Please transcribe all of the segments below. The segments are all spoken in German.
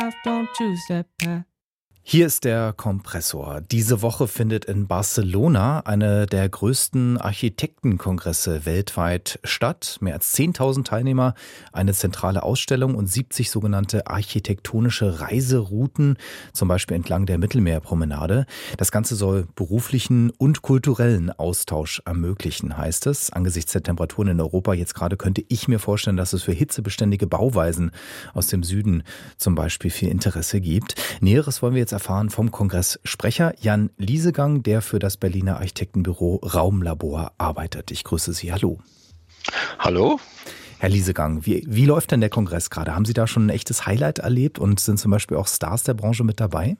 Don't you step back. Hier ist der Kompressor. Diese Woche findet in Barcelona eine der größten Architektenkongresse weltweit statt. Mehr als 10.000 Teilnehmer, eine zentrale Ausstellung und 70 sogenannte architektonische Reiserouten, zum Beispiel entlang der Mittelmeerpromenade. Das Ganze soll beruflichen und kulturellen Austausch ermöglichen, heißt es. Angesichts der Temperaturen in Europa jetzt gerade könnte ich mir vorstellen, dass es für hitzebeständige Bauweisen aus dem Süden zum Beispiel viel Interesse gibt. Näheres wollen wir jetzt erfahren vom Kongresssprecher Jan Liesegang, der für das Berliner Architektenbüro Raumlabor arbeitet. Ich grüße Sie. Hallo. Hallo. Herr Liesegang, wie läuft denn der Kongress gerade? Haben Sie da schon ein echtes Highlight erlebt und sind zum Beispiel auch Stars der Branche mit dabei?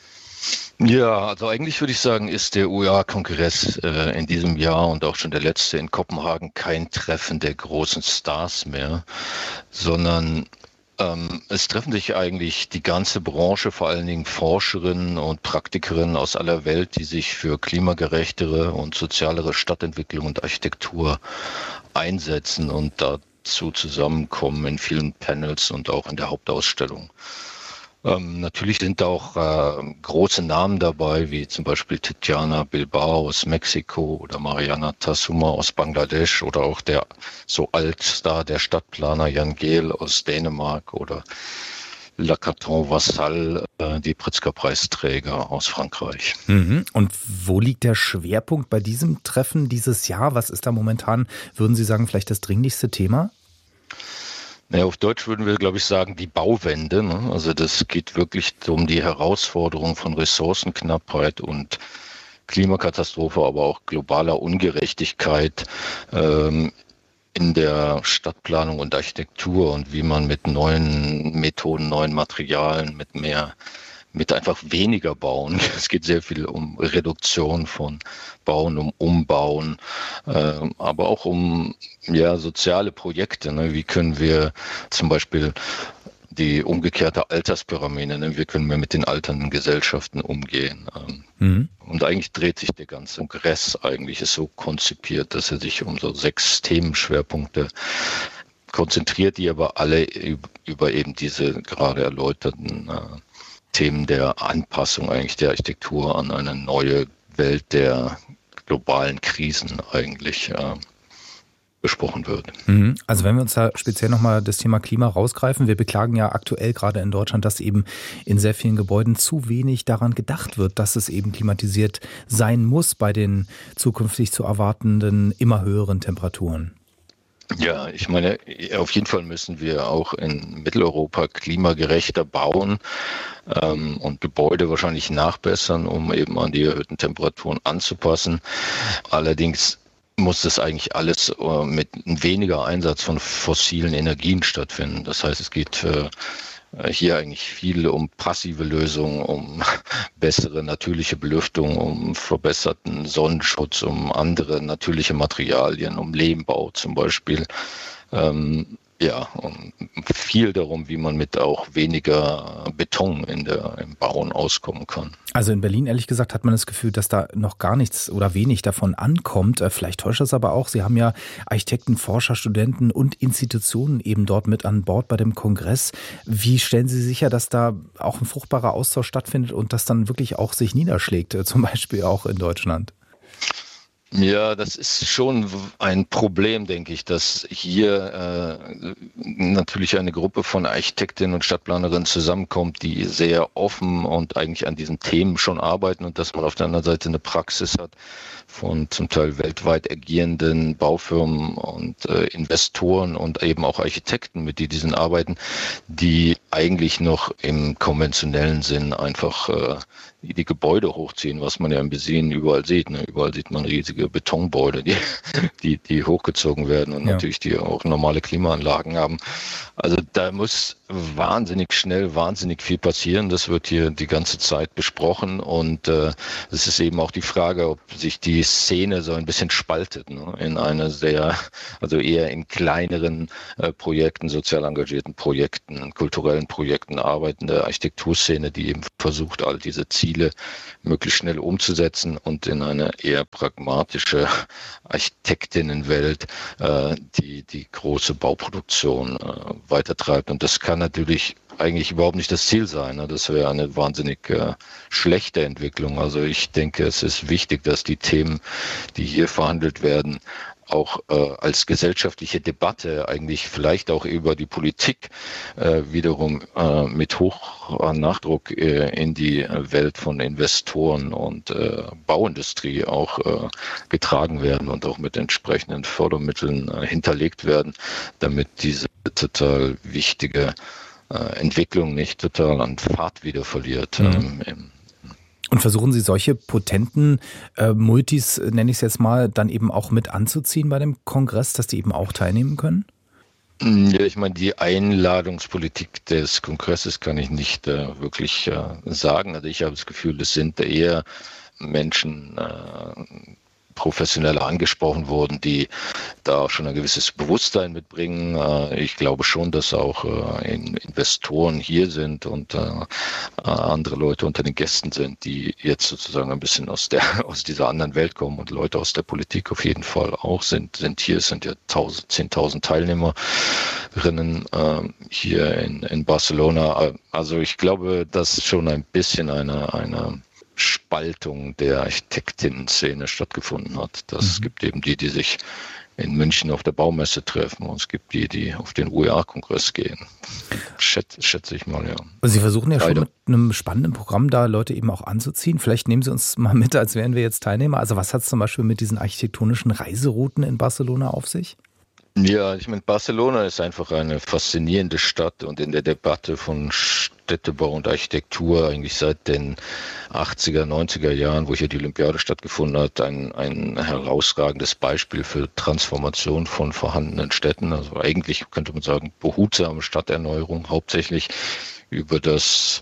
Ja, also eigentlich würde ich sagen, ist der UA-Kongress in diesem Jahr und auch schon der letzte in Kopenhagen kein Treffen der großen Stars mehr, sondern es treffen sich eigentlich die ganze Branche, vor allen Dingen Forscherinnen und Praktikerinnen aus aller Welt, die sich für klimagerechtere und sozialere Stadtentwicklung und Architektur einsetzen und dazu zusammenkommen in vielen Panels und auch in der Hauptausstellung. Natürlich sind auch große Namen dabei, wie zum Beispiel Tiziana Bilbao aus Mexiko oder Mariana Tasuma aus Bangladesch oder auch der so Altstar, der Stadtplaner Jan Gehl aus Dänemark oder Lacarton Vassal, die Pritzker-Preisträger aus Frankreich. Und wo liegt der Schwerpunkt bei diesem Treffen dieses Jahr? Was ist da momentan, würden Sie sagen, vielleicht das dringlichste Thema? Naja, auf Deutsch würden wir, glaube ich, sagen, die Bauwende. Ne? Also das geht wirklich um die Herausforderung von Ressourcenknappheit und Klimakatastrophe, aber auch globaler Ungerechtigkeit in der Stadtplanung und Architektur und wie man mit neuen Methoden, neuen Materialien, mit einfach weniger Bauen. Es geht sehr viel um Reduktion von Bauen, um Umbauen, aber auch um soziale Projekte. Ne? Wie können wir zum Beispiel die umgekehrte Alterspyramide, ne? Wie können wir mit den alternden Gesellschaften umgehen? Und eigentlich dreht sich der ganze Kongress, eigentlich ist so konzipiert, dass er sich um so 6 Themenschwerpunkte konzentriert, die aber alle über eben diese gerade erläuterten Themen der Anpassung eigentlich der Architektur an eine neue Welt der globalen Krisen eigentlich besprochen wird. Also wenn wir uns da speziell nochmal das Thema Klima rausgreifen, wir beklagen ja aktuell gerade in Deutschland, dass eben in sehr vielen Gebäuden zu wenig daran gedacht wird, dass es eben klimatisiert sein muss bei den zukünftig zu erwartenden immer höheren Temperaturen. Ja, ich meine, auf jeden Fall müssen wir auch in Mitteleuropa klimagerechter bauen und Gebäude wahrscheinlich nachbessern, um eben an die erhöhten Temperaturen anzupassen. Allerdings muss das eigentlich alles mit weniger Einsatz von fossilen Energien stattfinden. Das heißt, es geht hier eigentlich viel um passive Lösungen, um bessere natürliche Belüftung, um verbesserten Sonnenschutz, um andere natürliche Materialien, um Lehmbau zum Beispiel. Und viel darum, wie man mit auch weniger Beton im Bauen auskommen kann. Also in Berlin, ehrlich gesagt, hat man das Gefühl, dass da noch gar nichts oder wenig davon ankommt. Vielleicht täuscht das aber auch. Sie haben ja Architekten, Forscher, Studenten und Institutionen eben dort mit an Bord bei dem Kongress. Wie stellen Sie sicher, dass da auch ein fruchtbarer Austausch stattfindet und das dann wirklich auch sich niederschlägt, zum Beispiel auch in Deutschland? Ja, das ist schon ein Problem, denke ich, dass hier natürlich eine Gruppe von Architektinnen und Stadtplanerinnen zusammenkommt, die sehr offen und eigentlich an diesen Themen schon arbeiten und dass man auf der anderen Seite eine Praxis hat von zum Teil weltweit agierenden Baufirmen und Investoren und eben auch Architekten, mit die diesen arbeiten, die eigentlich noch im konventionellen Sinn einfach die Gebäude hochziehen, was man ja in Berlin überall sieht. Ne? Überall sieht man riesige Betongebäude, die hochgezogen werden und natürlich die auch normale Klimaanlagen haben. Also da muss wahnsinnig schnell, wahnsinnig viel passieren. Das wird hier die ganze Zeit besprochen und es ist eben auch die Frage, ob sich die Szene so ein bisschen spaltet, ne? In eine also eher in kleineren Projekten, sozial engagierten Projekten, kulturellen Projekten arbeitende Architekturszene, die eben versucht, all diese Ziele möglichst schnell umzusetzen und in eine eher pragmatische Architektinnenwelt, die große Bauproduktion weitertreibt. Und das kann natürlich eigentlich überhaupt nicht das Ziel sein. Ne? Das wäre eine wahnsinnig schlechte Entwicklung. Also ich denke, es ist wichtig, dass die Themen, die hier verhandelt werden, auch als gesellschaftliche Debatte eigentlich vielleicht auch über die Politik wiederum mit Nachdruck in die Welt von Investoren und Bauindustrie auch getragen werden und auch mit entsprechenden Fördermitteln hinterlegt werden, damit diese total wichtige Entwicklung nicht total an Fahrt wieder verliert. Und versuchen Sie solche potenten Multis, nenne ich es jetzt mal, dann eben auch mit anzuziehen bei dem Kongress, dass die eben auch teilnehmen können? Ja, ich meine, die Einladungspolitik des Kongresses kann ich nicht wirklich sagen. Also ich habe das Gefühl, es sind eher Menschen professioneller angesprochen wurden, die da auch schon ein gewisses Bewusstsein mitbringen. Ich glaube schon, dass auch Investoren hier sind und andere Leute unter den Gästen sind, die jetzt sozusagen ein bisschen aus dieser anderen Welt kommen, und Leute aus der Politik auf jeden Fall auch sind hier. Es sind ja 10.000 Teilnehmerinnen hier in Barcelona. Also ich glaube, dass schon ein bisschen eine Spaltung der Architektinnen-Szene stattgefunden hat. Das gibt eben die sich in München auf der Baumesse treffen, und es gibt die auf den UEA-Kongress gehen. Schätze ich mal, ja. Also Sie versuchen ja schon mit einem spannenden Programm da Leute eben auch anzuziehen. Vielleicht nehmen Sie uns mal mit, als wären wir jetzt Teilnehmer. Also was hat es zum Beispiel mit diesen architektonischen Reiserouten in Barcelona auf sich? Ja, ich meine, Barcelona ist einfach eine faszinierende Stadt und in der Debatte von Städtebau und Architektur eigentlich seit den 80er, 90er Jahren, wo hier die Olympiade stattgefunden hat, ein herausragendes Beispiel für Transformation von vorhandenen Städten. Also eigentlich könnte man sagen, behutsame Stadterneuerung, hauptsächlich über das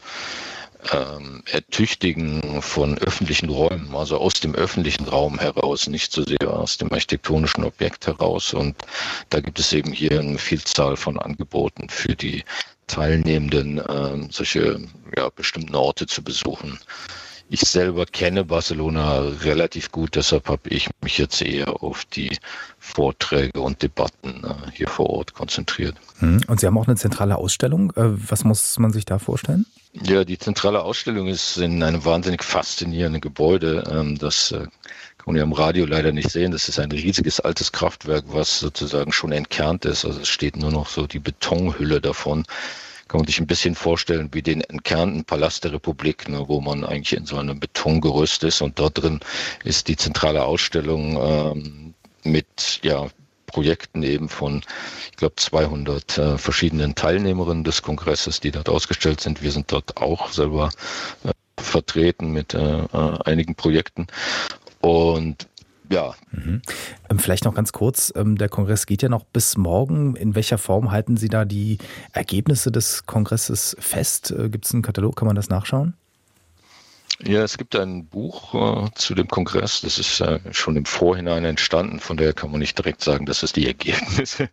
Ertüchtigen von öffentlichen Räumen, also aus dem öffentlichen Raum heraus, nicht so sehr aus dem architektonischen Objekt heraus. Und da gibt es eben hier eine Vielzahl von Angeboten für die Teilnehmenden, solche bestimmten Orte zu besuchen. Ich selber kenne Barcelona relativ gut, deshalb habe ich mich jetzt eher auf die Vorträge und Debatten hier vor Ort konzentriert. Und Sie haben auch eine zentrale Ausstellung. Was muss man sich da vorstellen? Ja, die zentrale Ausstellung ist in einem wahnsinnig faszinierenden Gebäude. Das kann man ja im Radio leider nicht sehen. Das ist ein riesiges altes Kraftwerk, was sozusagen schon entkernt ist. Also es steht nur noch so die Betonhülle davon. Kann man sich ein bisschen vorstellen wie den entkernten Palast der Republik, ne, wo man eigentlich in so einem Betongerüst ist, und dort drin ist die zentrale Ausstellung mit Projekten eben von, ich glaube, 200 verschiedenen Teilnehmerinnen des Kongresses, die dort ausgestellt sind. Wir sind dort auch selber vertreten mit einigen Projekten. Und ja. Vielleicht noch ganz kurz, der Kongress geht ja noch bis morgen. In welcher Form halten Sie da die Ergebnisse des Kongresses fest? Gibt es einen Katalog, kann man das nachschauen? Ja, es gibt ein Buch zu dem Kongress, das ist schon im Vorhinein entstanden, von daher kann man nicht direkt sagen, dass es die Ergebnisse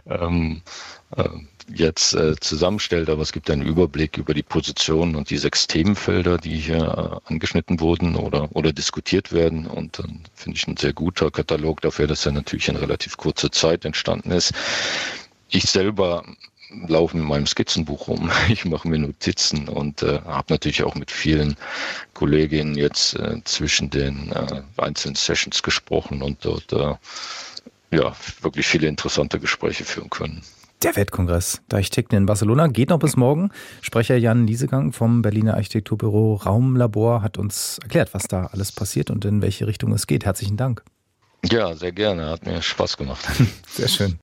jetzt zusammenstellt, aber es gibt einen Überblick über die Positionen und die 6 Themenfelder, die hier angeschnitten wurden oder diskutiert werden, und dann finde ich ein sehr guter Katalog dafür, dass er natürlich in relativ kurzer Zeit entstanden ist. Ich selber laufe mit meinem Skizzenbuch rum. Ich mache mir Notizen und habe natürlich auch mit vielen Kolleginnen jetzt zwischen den einzelnen Sessions gesprochen und dort wirklich viele interessante Gespräche führen können. Der Weltkongress der Architekten in Barcelona geht noch bis morgen. Sprecher Jan Liesegang vom Berliner Architekturbüro Raumlabor hat uns erklärt, was da alles passiert und in welche Richtung es geht. Herzlichen Dank. Ja, sehr gerne. Hat mir Spaß gemacht. Sehr schön.